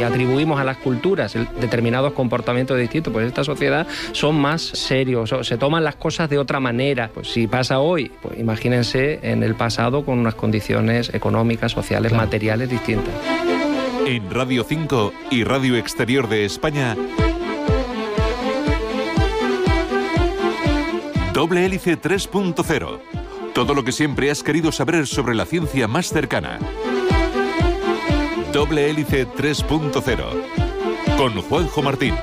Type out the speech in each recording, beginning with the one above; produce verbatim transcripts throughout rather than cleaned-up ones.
y atribuimos a las culturas determinados comportamientos distintos, pues esta sociedad son más serios, se toman las cosas de otra manera. Pues si pasa hoy, pues imagínense en el pasado con unas condiciones económicas, sociales, claro, materiales distintas. En Radio cinco y Radio Exterior de España, Doble Hélice tres punto cero. Todo lo que siempre has querido saber sobre la ciencia más cercana. Doble Hélice tres punto cero. Con Juanjo Martín.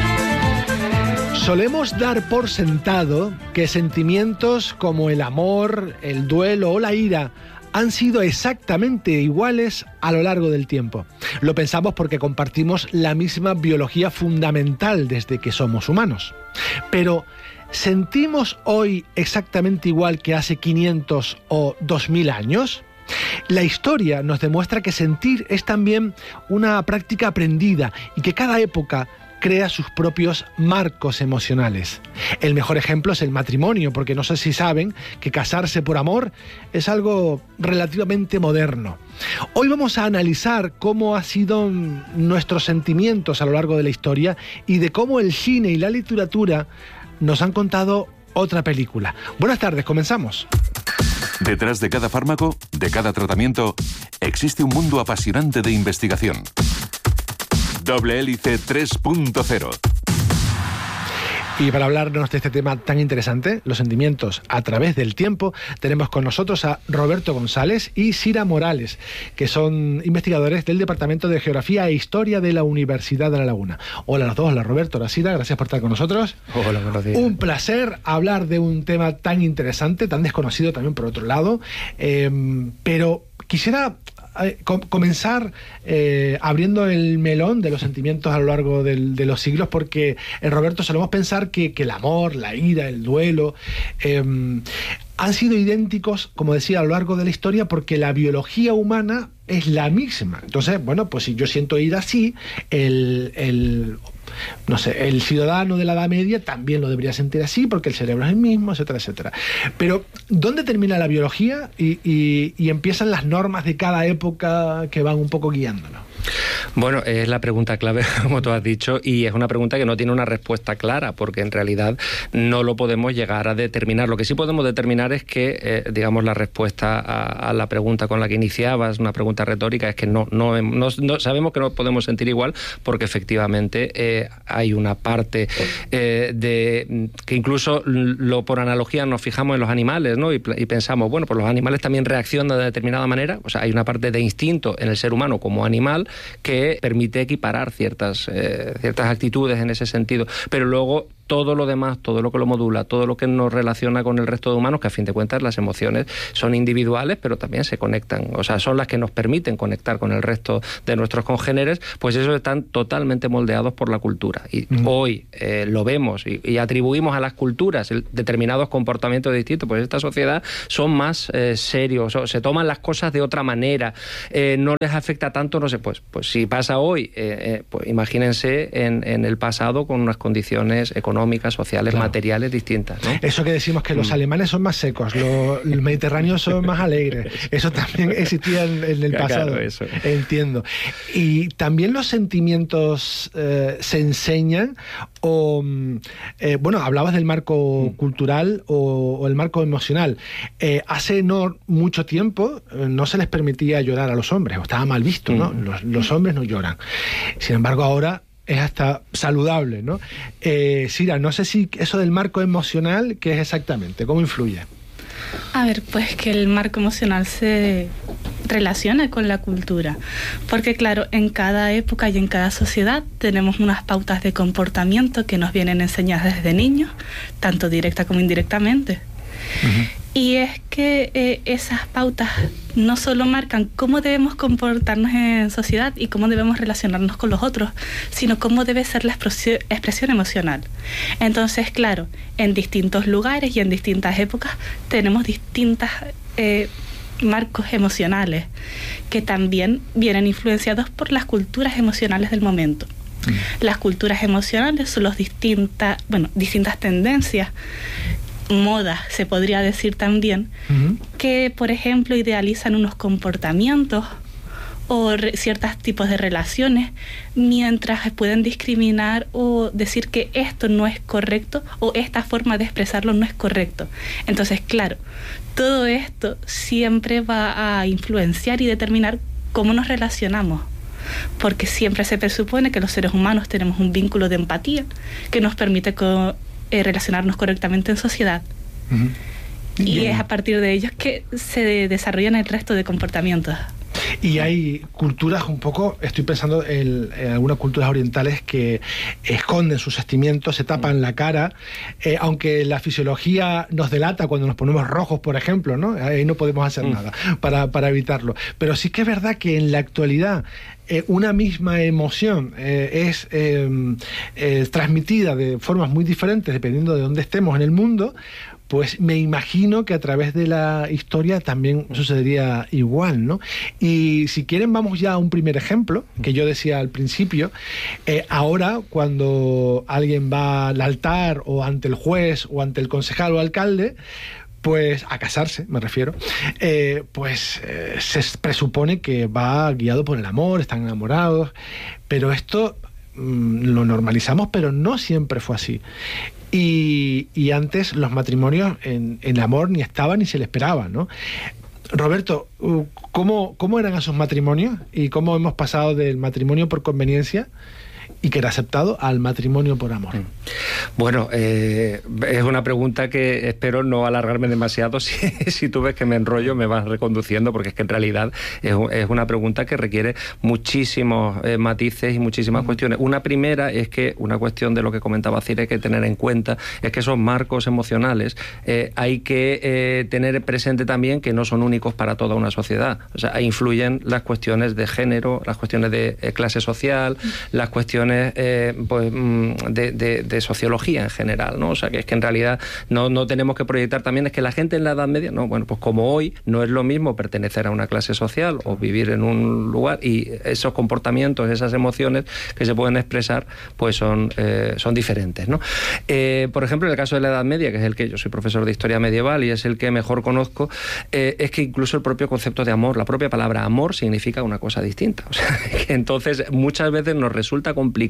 Solemos dar por sentado que sentimientos como el amor, el duelo o la ira han sido exactamente iguales a lo largo del tiempo. Lo pensamos porque compartimos la misma biología fundamental desde que somos humanos. Pero, ¿sentimos hoy exactamente igual que hace quinientos o dos mil años? La historia nos demuestra que sentir es también una práctica aprendida y que cada época crea sus propios marcos emocionales. El mejor ejemplo es el matrimonio, porque no sé si saben que casarse por amor es algo relativamente moderno. Hoy vamos a analizar cómo han sido nuestros sentimientos a lo largo de la historia y de cómo el cine y la literatura nos han contado otra película. Buenas tardes, comenzamos. Detrás de cada fármaco, de cada tratamiento, existe un mundo apasionante de investigación. Doble Hélice tres punto cero. Y para hablarnos de este tema tan interesante, los sentimientos a través del tiempo, tenemos con nosotros a Roberto González y Sira Morales, que son investigadores del Departamento de Geografía e Historia de la Universidad de La Laguna. Hola a los dos, hola Roberto, hola Sira, gracias por estar con nosotros. Hola, buenos días. Un placer hablar de un tema tan interesante, tan desconocido también por otro lado, eh, pero quisiera comenzar eh, abriendo el melón de los sentimientos a lo largo del, de los siglos, porque en Roberto solemos pensar que, que el amor, la ira, el duelo eh, han sido idénticos, como decía, a lo largo de la historia, porque la biología humana es la misma. Entonces, bueno, pues si yo siento ira así, el... el no sé, el ciudadano de la Edad Media también lo debería sentir así porque el cerebro es el mismo, etcétera, etcétera. Pero, ¿dónde termina la biología y, y, y empiezan las normas de cada época que van un poco guiándonos? Bueno, es la pregunta clave, como tú has dicho, y es una pregunta que no tiene una respuesta clara, porque en realidad no lo podemos llegar a determinar. Lo que sí podemos determinar es que, eh, digamos, la respuesta a, a la pregunta con la que iniciabas, una pregunta retórica, es que no, no, no, no sabemos que no podemos sentir igual, porque efectivamente eh, hay una parte eh, de que incluso lo por analogía nos fijamos en los animales, ¿no? Y, y pensamos, bueno, pues los animales también reaccionan de determinada manera. O sea, hay una parte de instinto en el ser humano como animal que permite equiparar ciertas, eh, ciertas actitudes en ese sentido, pero luego todo lo demás, todo lo que lo modula, todo lo que nos relaciona con el resto de humanos, que a fin de cuentas las emociones son individuales, pero también se conectan, o sea, son las que nos permiten conectar con el resto de nuestros congéneres, pues esos están totalmente moldeados por la cultura. Y mm. hoy eh, lo vemos y, y atribuimos a las culturas el, determinados comportamientos distintos, pues esta sociedad son más eh, serios, o, se toman las cosas de otra manera, eh, no les afecta tanto, no sé, pues, pues si pasa hoy, eh, eh, pues imagínense en, en el pasado con unas condiciones económicas, sociales, claro, materiales distintas, ¿no? Eso que decimos que los mm. alemanes son más secos, los, los mediterráneos son más alegres, eso también existía en, en el pasado. Claro, eso. Entiendo. Y también los sentimientos eh, se enseñan o, eh, bueno, hablabas del marco mm. cultural o, o el marco emocional. Eh, hace no mucho tiempo eh, no se les permitía llorar a los hombres, o estaba mal visto, ¿no? Mm. Los, los hombres no lloran. Sin embargo, ahora es hasta saludable, ¿no? Eh, Sira, no sé si eso del marco emocional, ¿qué es exactamente? ¿Cómo influye? A ver, pues que el marco emocional se relaciona con la cultura, porque claro, en cada época y en cada sociedad tenemos unas pautas de comportamiento que nos vienen enseñadas desde niños, tanto directa como indirectamente. Uh-huh. Y es que eh, esas pautas no solo marcan cómo debemos comportarnos en sociedad y cómo debemos relacionarnos con los otros, sino cómo debe ser la expresión, expresión emocional. Entonces, claro, en distintos lugares y en distintas épocas tenemos distintas eh, marcos emocionales que también vienen influenciados por las culturas emocionales del momento. Mm. Las culturas emocionales son las distintas, bueno, distintas tendencias, modas, se podría decir también, uh-huh. que, por ejemplo, idealizan unos comportamientos o re- ciertos tipos de relaciones, mientras pueden discriminar o decir que esto no es correcto o esta forma de expresarlo no es correcto. Entonces, claro, todo esto siempre va a influenciar y determinar cómo nos relacionamos, porque siempre se presupone que los seres humanos tenemos un vínculo de empatía que nos permite co- eh, relacionarnos correctamente en sociedad. Uh-huh. Y Bien. Es a partir de ellos que se desarrollan el resto de comportamientos. Y hay culturas un poco, estoy pensando en, en algunas culturas orientales que esconden sus sentimientos, se tapan la cara, eh, aunque la fisiología nos delata cuando nos ponemos rojos, por ejemplo, ¿no? Ahí no podemos hacer mm. nada para, para evitarlo. Pero sí que es verdad que en la actualidad eh, una misma emoción eh, es eh, eh, transmitida de formas muy diferentes dependiendo de dónde estemos en el mundo. Pues me imagino que a través de la historia también sucedería igual, ¿no? Y si quieren vamos ya a un primer ejemplo, que yo decía al principio. Eh, ahora, cuando alguien va al altar o ante el juez o ante el concejal o alcalde, pues a casarse, me refiero, eh, pues eh, se presupone que va guiado por el amor, están enamorados, pero esto mmm, lo normalizamos, pero no siempre fue así. Y, y antes los matrimonios en, en amor ni estaban ni se le esperaba, ¿no? Roberto, ¿cómo, ¿cómo eran esos matrimonios? ¿Y cómo hemos pasado del matrimonio por conveniencia y que era aceptado al matrimonio por amor? Bueno, eh, es una pregunta que espero no alargarme demasiado. Si, si tú ves que me enrollo, me vas reconduciendo, porque es que en realidad es, es una pregunta que requiere muchísimos eh, matices y muchísimas uh-huh. cuestiones. Una primera es que, una cuestión de lo que comentaba Cira, hay que tener en cuenta, es que esos marcos emocionales eh, hay que eh, tener presente también que no son únicos para toda una sociedad. O sea, influyen las cuestiones de género, las cuestiones de eh, clase social, uh-huh. las cuestiones Eh, pues, de, de, de sociología en general, ¿no? O sea, que es que en realidad no, no tenemos que proyectar también, es que la gente en la Edad Media, no, bueno, pues como hoy no es lo mismo pertenecer a una clase social o vivir en un lugar, y esos comportamientos, esas emociones que se pueden expresar, pues son, eh, son diferentes, ¿no? Eh, por ejemplo, en el caso de la Edad Media, que es el que yo soy profesor de historia medieval y es el que mejor conozco, eh, es que incluso el propio concepto de amor, la propia palabra amor significa una cosa distinta. O sea, que entonces muchas veces nos resulta complicado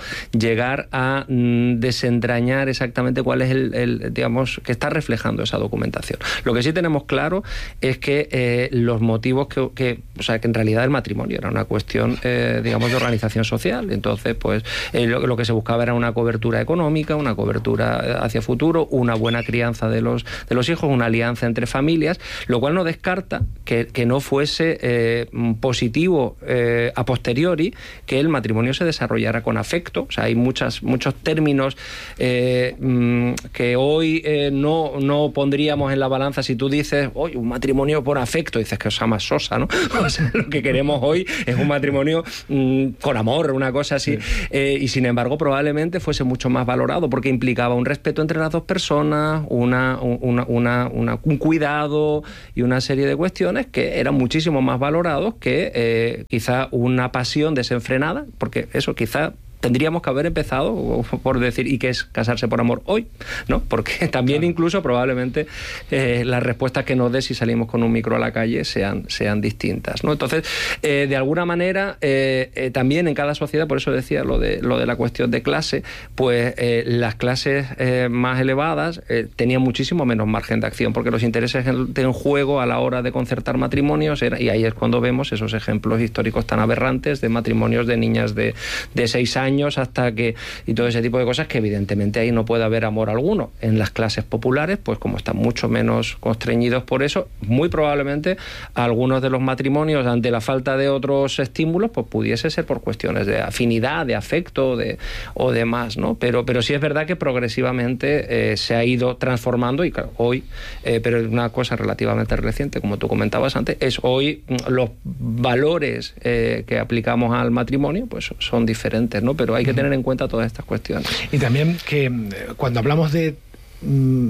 llegar a mm, desentrañar exactamente cuál es el, el, digamos, que está reflejando esa documentación. Lo que sí tenemos claro es que eh, los motivos que, que, o sea, que en realidad el matrimonio era una cuestión, eh, digamos, de organización social. Entonces, pues, eh, lo, lo que se buscaba era una cobertura económica, una cobertura hacia futuro, una buena crianza de los, de los hijos, una alianza entre familias, lo cual no descarta que, que no fuese eh, positivo eh, a posteriori que el matrimonio se desarrollara con afecto. O sea, hay muchas, muchos términos eh, que hoy eh, no, no pondríamos en la balanza. Si tú dices, oye, un matrimonio por afecto, dices que es más sosa, ¿no? O sea, lo que queremos hoy es un matrimonio mmm, con amor, una cosa así. Sí. Eh, y sin embargo, probablemente fuese mucho más valorado porque implicaba un respeto entre las dos personas, una, una, una, una, un cuidado y una serie de cuestiones que eran muchísimo más valorados que eh, quizá una pasión desenfrenada, porque eso quizá tendríamos que haber empezado por decir, ¿y qué es casarse por amor hoy? ¿No? Porque también claro. incluso probablemente eh, las respuestas que nos dé si salimos con un micro a la calle sean, sean distintas, ¿no? Entonces, eh, de alguna manera, eh, eh, también en cada sociedad, por eso decía lo de, lo de la cuestión de clase, pues eh, las clases eh, más elevadas eh, tenían muchísimo menos margen de acción, porque los intereses en, en juego a la hora de concertar matrimonios, era, y ahí es cuando vemos esos ejemplos históricos tan aberrantes de matrimonios de niñas de, de seis años hasta que, y todo ese tipo de cosas que evidentemente ahí no puede haber amor alguno. En las clases populares, pues como están mucho menos constreñidos por eso, muy probablemente algunos de los matrimonios, ante la falta de otros estímulos, pues pudiese ser por cuestiones de afinidad, de afecto de, o demás, ¿no? Pero, pero sí es verdad que progresivamente eh, se ha ido transformando y claro, hoy, eh, pero es una cosa relativamente reciente, como tú comentabas antes, es hoy los valores eh, que aplicamos al matrimonio pues son diferentes, ¿no? Pero hay que tener en cuenta todas estas cuestiones. Y también que cuando hablamos de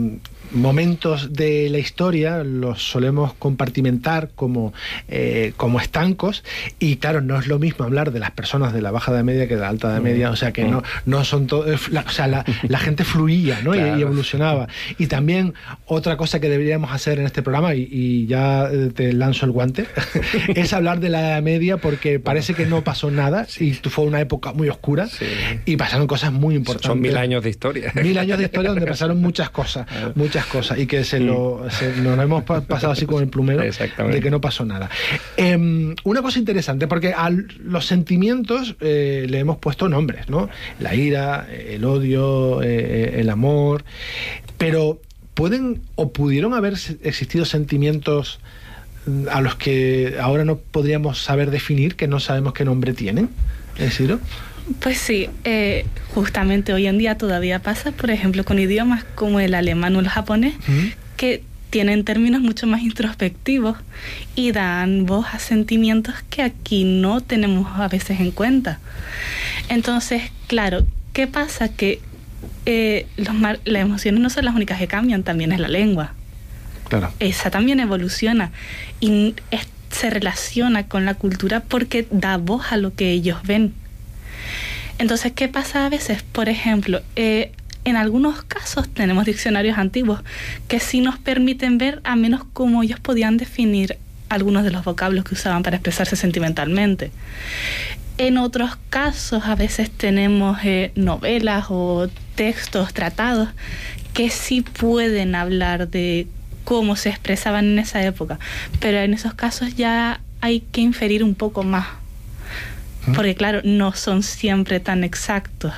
momentos de la historia los solemos compartimentar como, eh, como estancos, y claro, no es lo mismo hablar de las personas de la baja Edad Media que de la alta Edad Media, o sea que no, no son todo, o sea, la, la gente fluía, ¿no? Claro. y, y evolucionaba. Y también otra cosa que deberíamos hacer en este programa, y, y ya te lanzo el guante, es hablar de la Edad Media, porque parece que no pasó nada, y fue una época muy oscura, sí. y pasaron cosas muy importantes. Son mil años de historia. Mil años de historia donde pasaron muchas cosas, muchas cosas, y que se lo, se, nos hemos pasado así con el plumero de que no pasó nada. Eh, una cosa interesante, porque a los sentimientos eh, le hemos puesto nombres, ¿no? La ira, el odio, eh, el amor, pero ¿pueden o pudieron haber existido sentimientos a los que ahora no podríamos saber definir, que no sabemos qué nombre tienen? ¿Es decir? Pues sí, eh, justamente hoy en día todavía pasa, por ejemplo, con idiomas como el alemán o el japonés, uh-huh. que tienen términos mucho más introspectivos y dan voz a sentimientos que aquí no tenemos a veces en cuenta. Entonces, claro, ¿qué pasa? Que eh, los mar- las emociones no son las únicas que cambian, también es la lengua. Claro. Esa también evoluciona y es, se relaciona con la cultura porque da voz a lo que ellos ven. Entonces, ¿qué pasa a veces? Por ejemplo, eh, en algunos casos tenemos diccionarios antiguos que sí nos permiten ver a menos cómo ellos podían definir algunos de los vocablos que usaban para expresarse sentimentalmente. En otros casos, a veces tenemos eh, novelas o textos, tratados, que sí pueden hablar de cómo se expresaban en esa época, pero en esos casos ya hay que inferir un poco más. Porque claro, no son siempre tan exactos.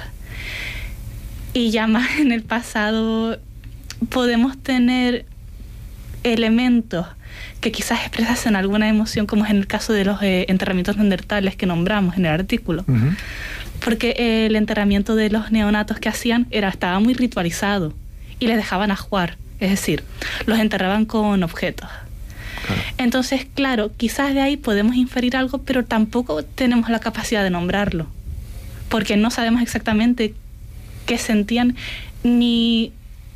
Y ya más en el pasado podemos tener elementos que quizás expresasen alguna emoción, como es en el caso de los eh, enterramientos neandertales que nombramos en el artículo. Uh-huh. Porque eh, el enterramiento de los neonatos que hacían era, estaba muy ritualizado y les dejaban ajuar, es decir, los enterraban con objetos. Claro. Entonces, claro, quizás de ahí podemos inferir algo, pero tampoco tenemos la capacidad de nombrarlo, porque no sabemos exactamente qué sentían ni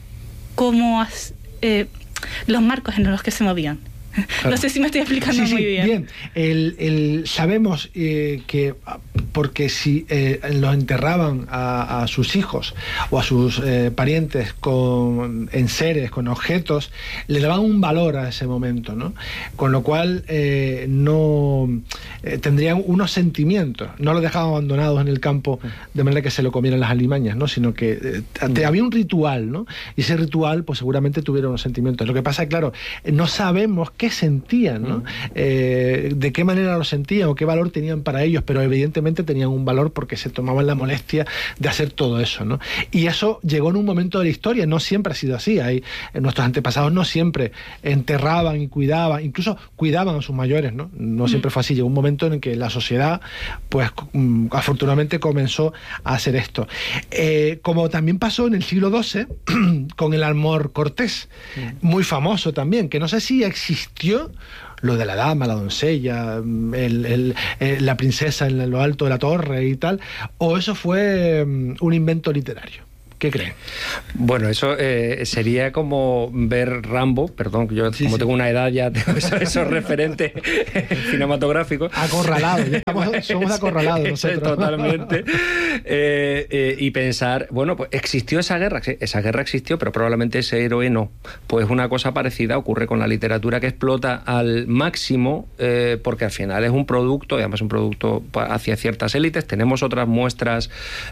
cómo eh, los marcos en los que se movían. Claro. No sé si me estoy explicando sí, muy sí, bien. Bien, el, el, sabemos eh, que porque si eh, los enterraban a, a sus hijos o a sus eh, parientes con enseres, con objetos, le daban un valor a ese momento, ¿no? Con lo cual eh, no eh, tendrían unos sentimientos, no los dejaban abandonados en el campo de manera que se lo comieran las alimañas, ¿no? Sino que eh, había un ritual, ¿no? Y ese ritual, pues seguramente tuvieron unos sentimientos. Lo que pasa, claro, no sabemos qué sentían, ¿no? Mm. Eh, de qué manera lo sentían o qué valor tenían para ellos, pero evidentemente tenían un valor porque se tomaban la molestia de hacer todo eso, ¿no? Y eso llegó en un momento de la historia, no siempre ha sido así. Hay, nuestros antepasados no siempre enterraban y cuidaban, incluso cuidaban a sus mayores, ¿no? No mm. siempre fue así. Llegó un momento en que la sociedad, pues afortunadamente comenzó a hacer esto. Eh, como también pasó en el siglo doce con el amor cortés, mm. muy famoso también, que no sé si existió lo de la dama, la doncella, el, el, el, la princesa en lo alto de la torre y tal, o eso fue un invento literario. ¿Qué creen? Bueno, eso eh, sería como ver Rambo, perdón, yo sí, como sí. tengo una edad ya tengo esos, esos referentes cinematográficos. Acorralados, ya estamos, somos acorralados nosotros. Totalmente. eh, eh, y pensar, bueno, pues existió esa guerra, esa guerra existió, pero probablemente ese héroe no. Pues una cosa parecida ocurre con la literatura, que explota al máximo, eh, porque al final es un producto, y además un producto hacia ciertas élites. Tenemos otras muestras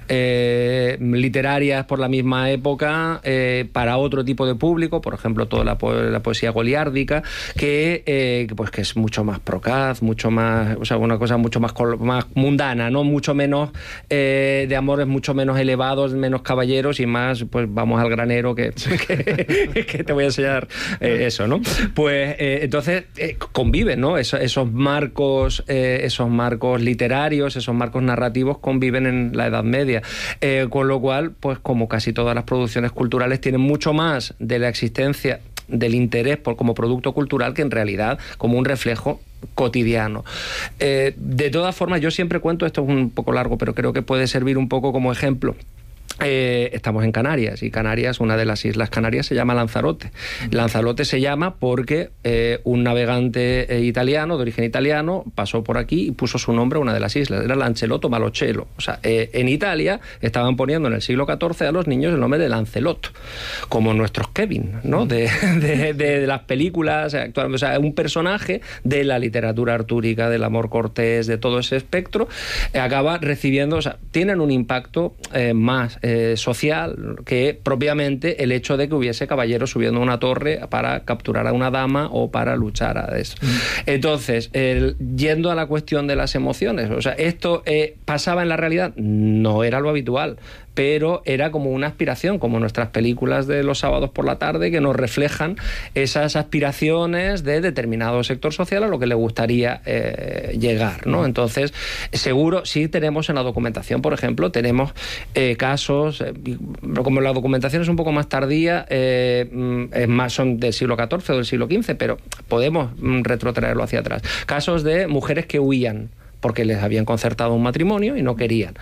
eh, literarias por la misma época eh, para otro tipo de público, por ejemplo toda la, po la poesía goliárdica, que eh, pues que es mucho más procaz, mucho más, o sea, una cosa mucho más, más mundana, no mucho menos eh, de amores mucho menos elevados, menos caballeros y más, pues vamos al granero que, que, que te voy a enseñar eh, eso, ¿no? Pues eh, entonces eh, conviven, ¿no? Eso, esos marcos, eh, esos marcos literarios, esos marcos narrativos conviven en la Edad Media, eh, con lo cual, pues como casi todas las producciones culturales tienen mucho más de la existencia del interés por, como producto cultural que en realidad como un reflejo cotidiano. Eh, de todas formas, yo siempre cuento, esto es un poco largo, pero creo que puede servir un poco como ejemplo. Eh, estamos en Canarias, y Canarias, una de las islas Canarias, se llama Lanzarote. Lanzarote se llama porque eh, un navegante eh, italiano, de origen italiano, pasó por aquí y puso su nombre a una de las islas. Era Lancelot o Malocelo. O sea, eh, en Italia estaban poniendo en el siglo catorce a los niños el nombre de Lancelot, como nuestros Kevin, ¿no? De, de, de, de las películas actuales. O sea, un personaje de la literatura artúrica, del amor cortés, de todo ese espectro, eh, acaba recibiendo, o sea, tienen un impacto eh, más Eh, social que propiamente el hecho de que hubiese caballeros subiendo a una torre para capturar a una dama o para luchar a eso. Mm. Entonces, el, yendo a la cuestión de las emociones, o sea, ¿esto eh, pasaba en la realidad? No era lo habitual, pero era como una aspiración, como nuestras películas de los sábados por la tarde, que nos reflejan esas aspiraciones de determinado sector social a lo que le gustaría eh, llegar, ¿no? Entonces, seguro, sí tenemos en la documentación, por ejemplo, tenemos eh, casos, eh, como la documentación es un poco más tardía, eh, es más, son del siglo catorce o del siglo quince, pero podemos mm, retrotraerlo hacia atrás. Casos de mujeres que huían porque les habían concertado un matrimonio y no querían.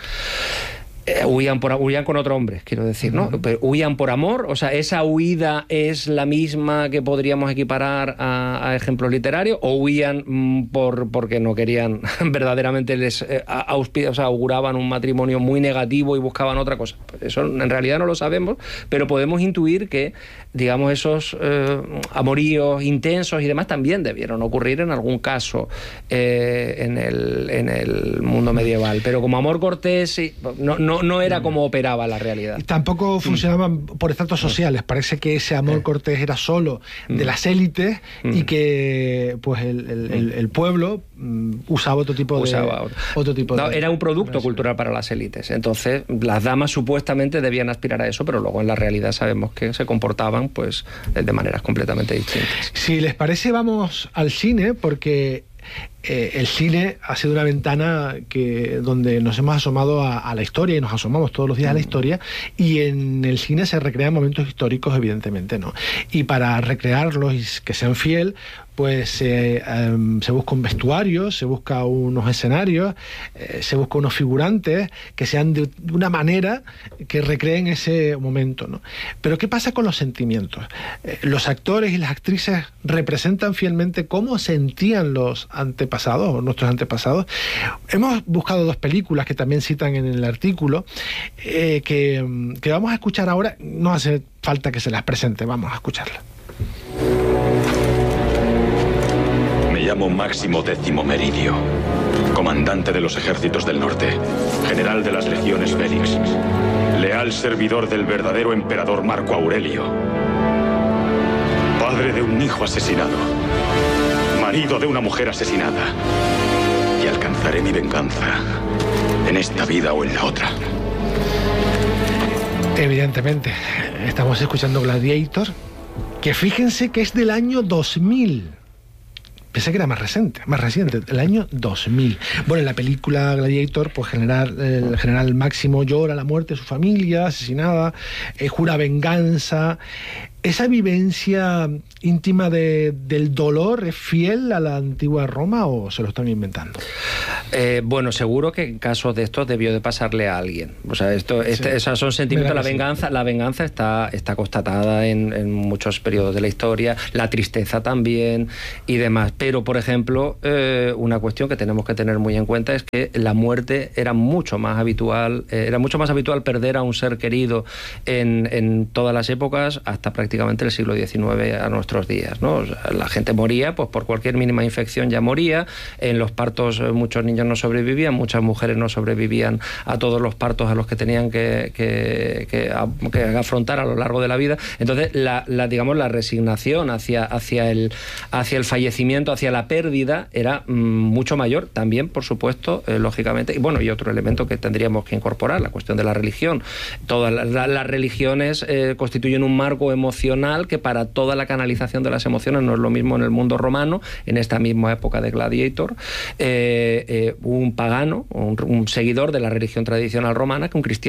Eh, huían, por, huían con otro hombre, quiero decir, ¿no? Uh-huh. Pero huían por amor, o sea, ¿esa huida es la misma que podríamos equiparar a, a ejemplos literarios? ¿O huían mm, por, porque no querían, verdaderamente les eh, auspi- o sea, auguraban un matrimonio muy negativo y buscaban otra cosa? Pues eso en realidad no lo sabemos, pero podemos intuir que, digamos, esos eh, amoríos intensos y demás también debieron ocurrir en algún caso eh, en, el, en el mundo medieval. Pero como amor cortés, no, no No, no era como operaba la realidad. Y tampoco funcionaban por estratos sociales. Parece que ese amor cortés era solo de las élites y que pues el, el, el, el pueblo usaba otro tipo de... Usaba otro tipo no, de, era un producto cultural para las élites. Entonces, las damas supuestamente debían aspirar a eso, pero luego en la realidad sabemos que se comportaban pues de maneras completamente distintas. Si les parece, vamos al cine, porque Eh, el cine ha sido una ventana que, donde nos hemos asomado a, a la historia, y nos asomamos todos los días a la historia, y en el cine se recrean momentos históricos, evidentemente, ¿no? Y para recrearlos y que sean fiel, pues eh, um, se busca un vestuario, se busca unos escenarios, eh, se busca unos figurantes que sean de, de una manera que recreen ese momento, ¿no? Pero ¿qué pasa con los sentimientos? Eh, los actores y las actrices representan fielmente cómo sentían los antepasados, o nuestros antepasados. Hemos buscado dos películas que también citan en el artículo, eh, que, que vamos a escuchar ahora. No hace falta que se las presente, vamos a escucharlas. Me llamo Máximo Décimo Meridio, comandante de los ejércitos del norte, general de las legiones Félix, leal servidor del verdadero emperador Marco Aurelio, padre de un hijo asesinado, marido de una mujer asesinada, y alcanzaré mi venganza en esta vida o en la otra. Evidentemente, estamos escuchando Gladiator, que fíjense que es del año dos mil. Pensé que era más reciente, más reciente, el año dos mil. Bueno, en la película Gladiator, pues general, el general Máximo llora la muerte de su familia, asesinada, eh, jura venganza. ¿Esa vivencia íntima de, del dolor es fiel a la antigua Roma o se lo están inventando? Eh, bueno, seguro que en casos de estos debió de pasarle a alguien. O sea, esto, sí. este, esos son sentimientos. La venganza, sí. la venganza está, está constatada en, en muchos periodos de la historia, la tristeza también y demás. Pero, por ejemplo, eh, una cuestión que tenemos que tener muy en cuenta es que la muerte era mucho más habitual, eh, era mucho más habitual perder a un ser querido en, en todas las épocas, hasta prácticamente prácticamente el siglo diecinueve a nuestros días, ¿no? O sea, la gente moría, pues por cualquier mínima infección ya moría. En los partos muchos niños no sobrevivían, muchas mujeres no sobrevivían a todos los partos a los que tenían que, que, que, que afrontar a lo largo de la vida. Entonces, la, la, digamos, la resignación hacia, hacia, el, hacia el fallecimiento, hacia la pérdida, era mmm, mucho mayor. También, por supuesto, eh, lógicamente. Y bueno, y otro elemento que tendríamos que incorporar, la cuestión de la religión. Todas las, las, las religiones eh, constituyen un marco emocional que para toda la canalización de las emociones no es lo mismo en el mundo romano, en esta misma época de Gladiator, eh, eh, un pagano, un, un seguidor de la religión tradicional romana que un cristiano.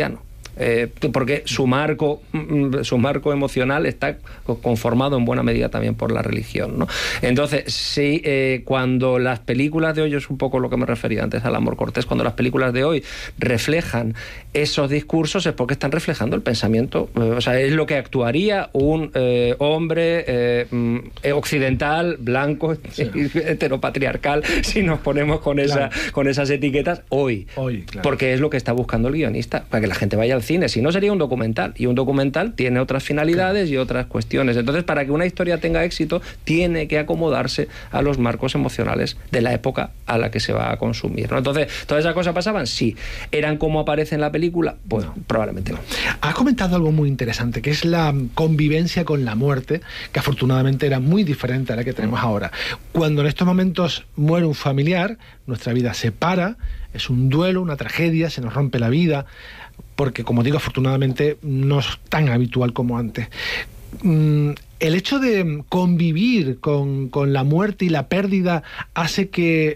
eh, porque su marco, su marco emocional está conformado en buena medida también por la religión, ¿no? Entonces, sí, eh, cuando las películas de hoy, es un poco lo que me refería antes al amor cortés, cuando las películas de hoy reflejan esos discursos es porque están reflejando el pensamiento, eh, o sea, es lo que actuaría un eh, hombre eh, occidental, blanco, sí. heteropatriarcal, si nos ponemos con, esa, claro. con esas etiquetas hoy, hoy claro. porque es lo que está buscando el guionista, para que la gente vaya al cine, si no sería un documental, y un documental tiene otras finalidades claro. y otras cuestiones, entonces para que una historia tenga éxito tiene que acomodarse a los marcos emocionales de la época a la que se va a consumir, ¿no? Entonces, ¿todas esas cosas pasaban? Sí. ¿Eran como aparece en la película? Película, pues no. probablemente no. Has comentado algo muy interesante, que es la convivencia con la muerte, que afortunadamente era muy diferente a la que tenemos ahora. Cuando en estos momentos muere un familiar, nuestra vida se para, es un duelo, una tragedia, se nos rompe la vida, porque, como digo, afortunadamente no es tan habitual como antes. Mm, el hecho de convivir con, con la muerte y la pérdida hace que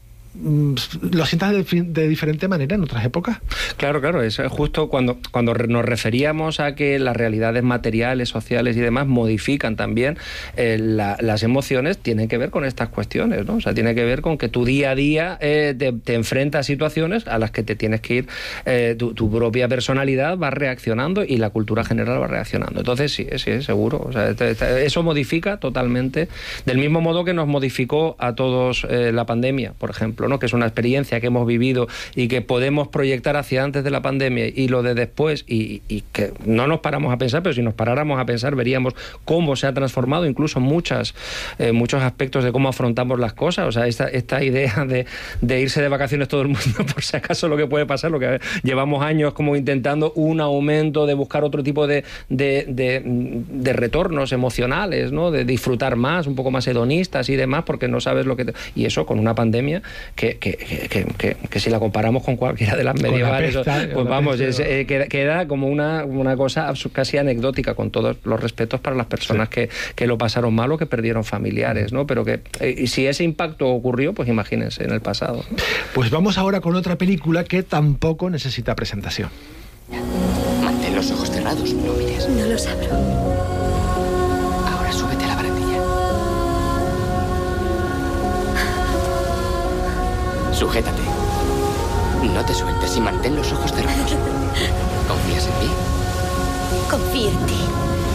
¿lo sientas de, de diferente manera en otras épocas? Claro, claro, es justo cuando, cuando nos referíamos a que las realidades materiales, sociales y demás modifican también eh, la, las emociones, tienen que ver con estas cuestiones, ¿no? O sea, tiene que ver con que tu día a día eh, te, te enfrentas a situaciones a las que te tienes que ir, eh, tu, tu propia personalidad va reaccionando y la cultura general va reaccionando. Entonces sí, sí, seguro. O sea, te, te, eso modifica totalmente, del mismo modo que nos modificó a todos eh, la pandemia, por ejemplo, ¿no? Que es una experiencia que hemos vivido y que podemos proyectar hacia antes de la pandemia y lo de después, y, y que no nos paramos a pensar, pero si nos paráramos a pensar veríamos cómo se ha transformado incluso muchas, eh, muchos aspectos de cómo afrontamos las cosas. O sea, esta, esta idea de, de irse de vacaciones todo el mundo por si acaso lo que puede pasar, lo que llevamos años como intentando un aumento, de buscar otro tipo de, de, de, de retornos emocionales, ¿no? De disfrutar más, un poco más hedonistas y demás, porque no sabes lo que te... Y eso con una pandemia Que, que, que, que, que si la comparamos con cualquiera de las medievales, pesta, pues vamos, es, eh, queda, queda como una, una cosa casi anecdótica, con todos los respetos para las personas sí. que, que lo pasaron mal o que perdieron familiares, ¿no? Pero que eh, si ese impacto ocurrió, pues imagínense en el pasado. Pues vamos ahora con otra película que tampoco necesita presentación. Mantén los ojos cerrados, no mires. No los abro. Súbete a la barandilla. Sujétate. No te sueltes y mantén los ojos cerrados. ¿Confías en mí? Confío en ti.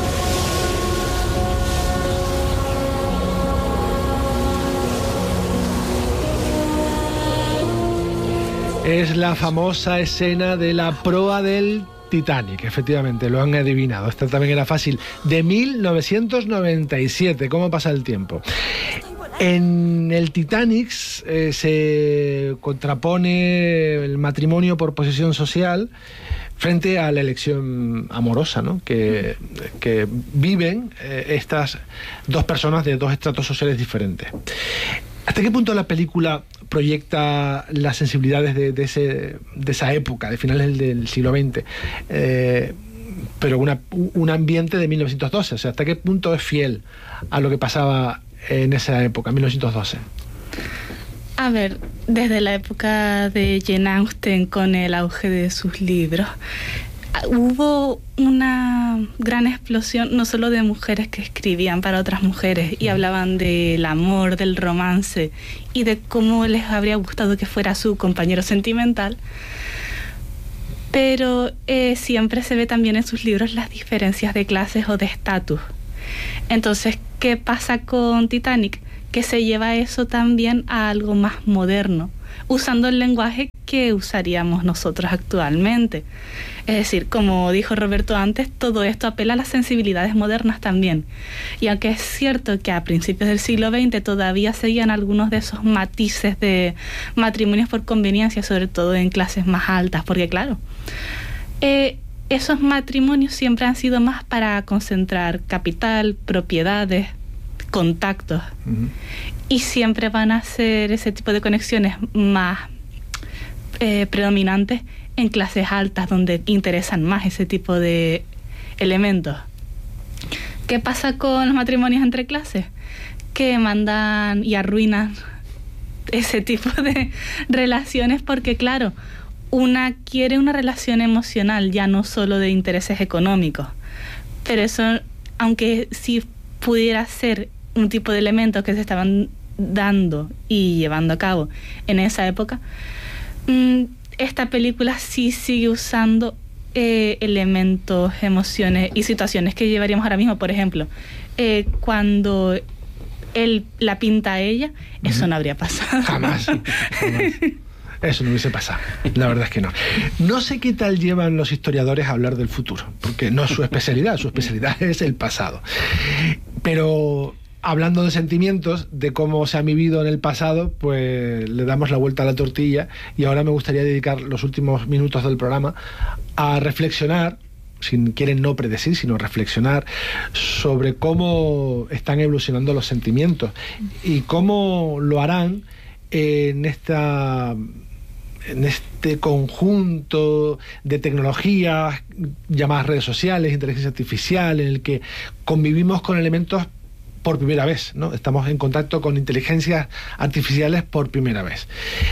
Es la famosa escena de la proa del Titanic, efectivamente, lo han adivinado. Esta también era fácil. De mil novecientos noventa y siete, ¿cómo pasa el tiempo? En el Titanic eh, se contrapone el matrimonio por posesión social frente a la elección amorosa, ¿no? que, que viven eh, estas dos personas de dos estratos sociales diferentes. ¿Hasta qué punto la película proyecta las sensibilidades de, de, ese, de esa época, de finales del siglo veinte? Eh, pero una, un ambiente de mil novecientos doce, o sea, ¿hasta qué punto es fiel a lo que pasaba en esa época, mil novecientos doce? A ver, desde la época de Jane Austen, con el auge de sus libros, hubo una gran explosión, no solo de mujeres que escribían para otras mujeres y hablaban del amor, del romance y de cómo les habría gustado que fuera su compañero sentimental, pero eh, siempre se ve también en sus libros las diferencias de clases o de estatus. Entonces, ¿qué pasa con Titanic? Que se lleva eso también a algo más moderno, usando el lenguaje que usaríamos nosotros actualmente. Es decir, como dijo Roberto antes, todo esto apela a las sensibilidades modernas también. Y aunque es cierto que a principios del siglo veinte todavía seguían algunos de esos matices de matrimonios por conveniencia, sobre todo en clases más altas, porque claro, eh, esos matrimonios siempre han sido más para concentrar capital, propiedades, contactos. Uh-huh. Y siempre van a ser ese tipo de conexiones más eh, predominantes en clases altas, donde interesan más ese tipo de elementos. ¿Qué pasa con los matrimonios entre clases? Que mandan y arruinan ese tipo de relaciones, porque claro, una quiere una relación emocional, ya no solo de intereses económicos. Pero eso, aunque sí pudiera ser un tipo de elementos que se estaban dando y llevando a cabo en esa época, mmm, esta película sí sigue usando eh, elementos, emociones y situaciones que llevaríamos ahora mismo. Por ejemplo, eh, cuando él la pinta a ella, eso uh-huh. no habría pasado. Jamás, jamás. Eso no hubiese pasado, la verdad es que no. No sé qué tal llevan los historiadores a hablar del futuro, porque no es su especialidad, su especialidad es el pasado. Pero hablando de sentimientos, de cómo se ha vivido en el pasado, pues le damos la vuelta a la tortilla, y ahora me gustaría dedicar los últimos minutos del programa a reflexionar, si quieren no predecir, sino reflexionar sobre cómo están evolucionando los sentimientos y cómo lo harán en esta... en este conjunto de tecnologías llamadas redes sociales, inteligencia artificial, en el que convivimos con elementos por primera vez, ¿no? Estamos en contacto con inteligencias artificiales por primera vez.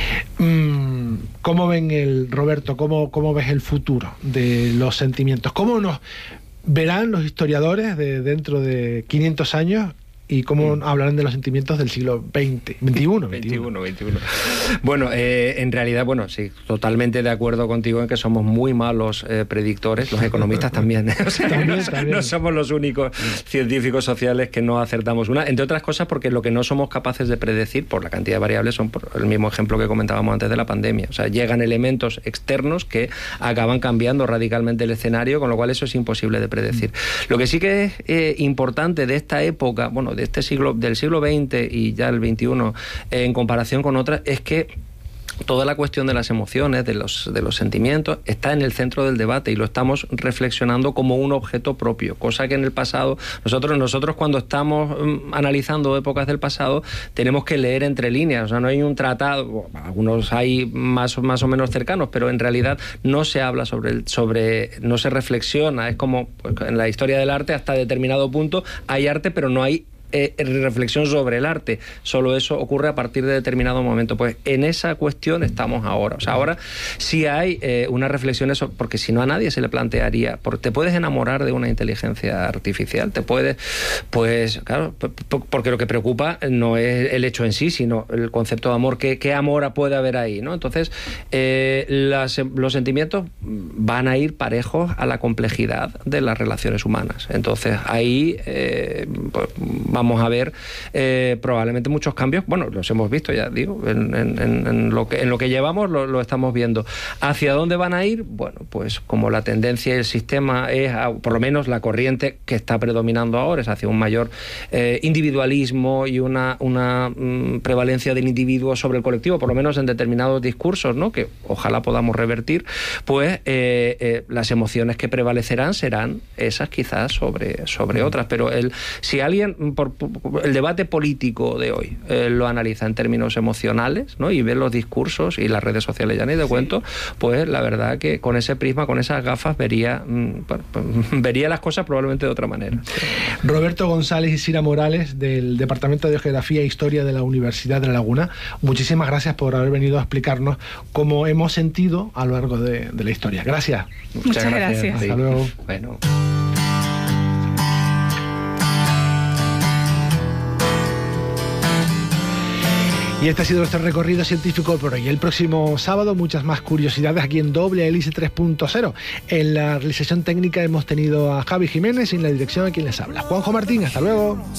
¿Cómo ven el, Roberto, cómo, cómo ves el futuro de los sentimientos? ¿Cómo nos verán los historiadores de dentro de quinientos años? ¿Y cómo mm. hablarán de los sentimientos del siglo veinte, veintiuno? veintiuno, veintiuno. Bueno, eh, en realidad, bueno, sí, totalmente de acuerdo contigo en que somos muy malos eh, predictores, los economistas también, ¿eh? O sea, también, no, también. no somos los únicos científicos sociales que no acertamos una, entre otras cosas porque lo que no somos capaces de predecir por la cantidad de variables son por el mismo ejemplo que comentábamos antes de la pandemia. O sea, llegan elementos externos que acaban cambiando radicalmente el escenario, con lo cual eso es imposible de predecir. Mm. Lo que sí que es eh, importante de esta época, bueno, de este siglo, del siglo veinte y ya el veintiuno, eh, en comparación con otras, es que toda la cuestión de las emociones, de los, de los sentimientos, está en el centro del debate y lo estamos reflexionando como un objeto propio, cosa que en el pasado, nosotros, nosotros cuando estamos um, analizando épocas del pasado, tenemos que leer entre líneas, o sea, no hay un tratado, algunos hay más, más o menos cercanos, pero en realidad no se habla sobre, el, sobre no se reflexiona, es como pues, en la historia del arte hasta determinado punto hay arte, pero no hay Eh, reflexión sobre el arte, solo eso ocurre a partir de determinado momento. Pues en esa cuestión estamos ahora. O sea, ahora sí hay eh, una reflexión, eso, porque si no a nadie se le plantearía, porque te puedes enamorar de una inteligencia artificial, te puedes, pues claro, porque lo que preocupa no es el hecho en sí, sino el concepto de amor, qué, qué amor puede haber ahí, ¿no? Entonces, eh, las, los sentimientos van a ir parejos a la complejidad de las relaciones humanas. Entonces, ahí eh, pues, vamos a ver eh, probablemente muchos cambios. Bueno, los hemos visto ya, digo, en, en, en, lo, que, en lo que llevamos lo, lo estamos viendo. ¿Hacia dónde van a ir? Bueno, pues como la tendencia y el sistema es, a, por lo menos la corriente que está predominando ahora, es hacia un mayor eh, individualismo y una, una mm, prevalencia del individuo sobre el colectivo, por lo menos en determinados discursos, ¿no? Que ojalá podamos revertir, pues eh, eh, las emociones que prevalecerán serán esas quizás sobre, sobre otras. Pero el, si alguien... Por, el debate político de hoy eh, lo analiza en términos emocionales, ¿no? Y ve los discursos y las redes sociales, ya ni de sí. cuento, pues la verdad que con ese prisma, con esas gafas, vería, mmm, vería las cosas probablemente de otra manera. Roberto González y Sira Morales, del Departamento de Geografía e Historia de la Universidad de La Laguna, muchísimas gracias por haber venido a explicarnos cómo hemos sentido a lo largo de, de la historia. Gracias. Muchas, Muchas gracias. gracias. Hasta sí. luego. Bueno. Y este ha sido nuestro recorrido científico por hoy. El próximo sábado muchas más curiosidades aquí en Doble Hélice tres punto cero. En la realización técnica hemos tenido a Javi Jiménez y en la dirección a quien les habla, Juanjo Martín. Hasta luego.